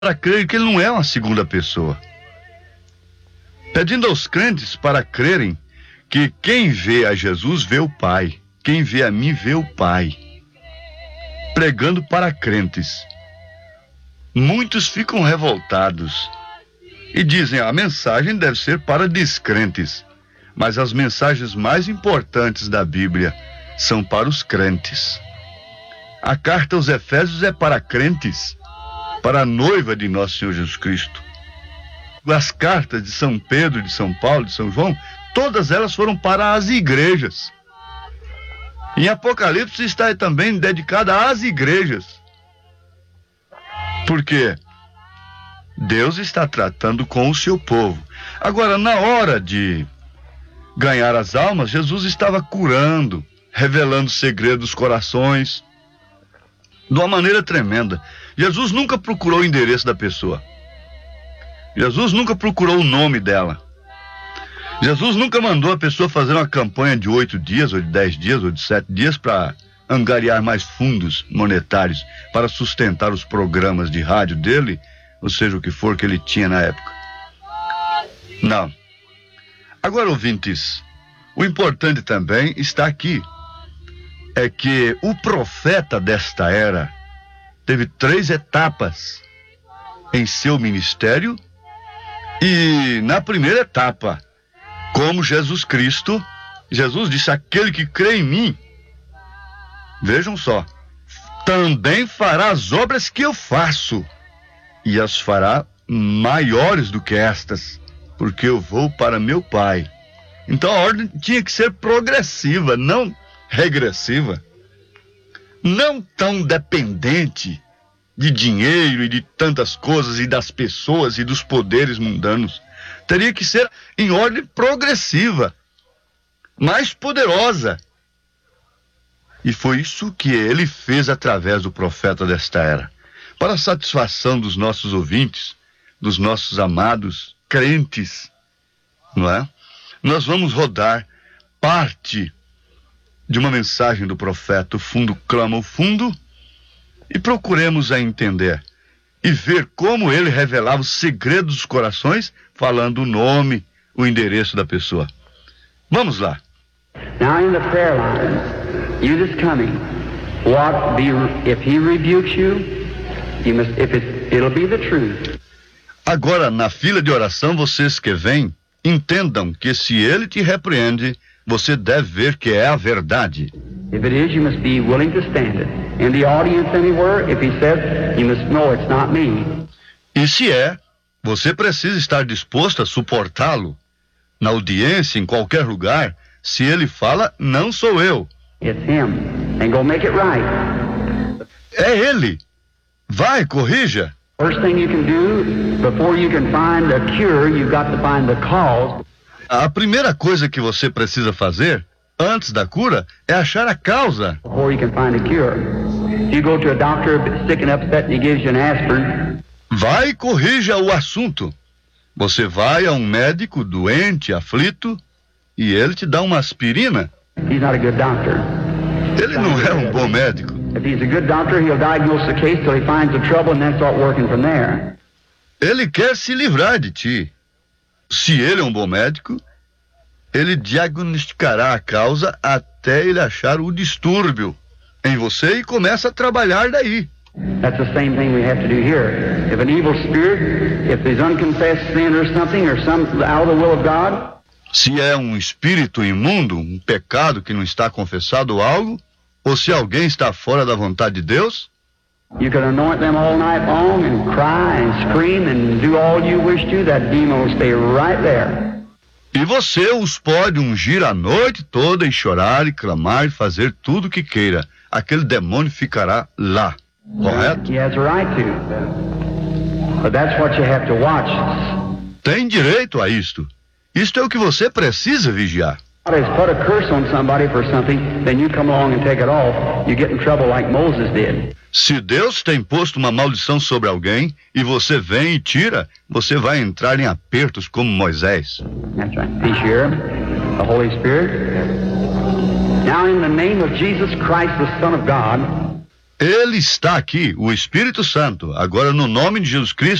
para crer que ele não é uma segunda pessoa. Pedindo aos crentes para crerem que quem vê a Jesus vê o Pai, quem vê a mim vê o Pai. Pregando para crentes. Muitos ficam revoltados e dizem: a mensagem deve ser para descrentes. Mas as mensagens mais importantes da Bíblia são para os crentes. A carta aos Efésios é para crentes, para a noiva de nosso Senhor Jesus Cristo. As cartas de São Pedro, de São Paulo, de São João, todas elas foram para as igrejas. Em Apocalipse está também dedicada às igrejas. Porque Deus está tratando com o seu povo. Agora, na hora de ganhar as almas, Jesus estava curando, revelando segredos dos corações, de uma maneira tremenda. Jesus nunca procurou o endereço da pessoa. Jesus nunca procurou o nome dela. Jesus nunca mandou a pessoa fazer uma campanha de 8 dias, ou de 10 dias, ou de 7 dias para angariar mais fundos monetários para sustentar os programas de rádio dele, ou seja, o que for que ele tinha na época. Não. Agora, ouvintes, o importante também está aqui. É que o profeta desta era teve 3 etapas em seu ministério. E na primeira etapa, como Jesus Cristo, Jesus disse: aquele que crê em mim, vejam só, também fará as obras que eu faço, e as fará maiores do que estas, porque eu vou para meu Pai. Então a ordem tinha que ser progressiva, não regressiva, não tão dependente de dinheiro e de tantas coisas e das pessoas e dos poderes mundanos. Teria que ser em ordem progressiva, mais poderosa. E foi isso que ele fez através do profeta desta era. Para a satisfação dos nossos ouvintes, dos nossos amados crentes, não é? Nós vamos rodar parte de uma mensagem do profeta. O fundo clama o fundo, e procuremos a entender e ver como ele revelava os segredos dos corações, falando o nome, o endereço da pessoa. Vamos lá. Now in the prayer line, you that's coming, if he rebukes you, must, it'll be the truth. Agora, na fila de oração, vocês que vêm, entendam que se ele te repreende, você deve ver que é a verdade. If it is, you must be willing to stand it. In the audience anywhere, if he says, you must know it's not me. E se é, você precisa estar disposto a suportá-lo. Na audiência, em qualquer lugar, se ele fala, não sou eu. It's him. And go make it right. É ele. Vai, corrija. First thing you can do, before you can find a cure, you've got to find the cause. A primeira coisa que você precisa fazer, antes da cura, é achar a causa. Before you can find a cure. If you go to a doctor sick and upset and he gives you an aspirin. Vai e corrija o assunto. Você vai a um médico doente, aflito, e ele te dá uma aspirina. He's not a good doctor. Ele não é um bom médico. If he's a good doctor, he'll diagnose the case till he finds the trouble and then start working from there. Ele quer se livrar de ti. Se ele é um bom médico, ele diagnosticará a causa até ele achar o distúrbio em você e começa a trabalhar daí. That's the same thing we have to do here. If an evil spirit, if there's unconfessed sin or something, or some out of the will of God. Se é um espírito imundo, um pecado que não está confessado ou algo, ou se alguém está fora da vontade de Deus, you can anoint them all night long and cry and scream and do all you wish to, that demon will stay right there. E você os pode ungir a noite toda e chorar e clamar e fazer tudo o que queira. Aquele demônio ficará lá. Correto? He has a right to. But that's what you have to watch. Tem direito a isto. Isto é o que você precisa vigiar. God has put a curse on somebody for something, then you come along and take it off. You get in trouble like Moses did. Se Deus tem posto uma maldição sobre alguém e você vem e tira, você vai entrar em apertos como Moisés. That's right. Be sure. The Holy Spirit. Now in the name of Jesus Christ, the Son of God. Ele está aqui, o Espírito Santo. Agora, no nome de Jesus Cristo,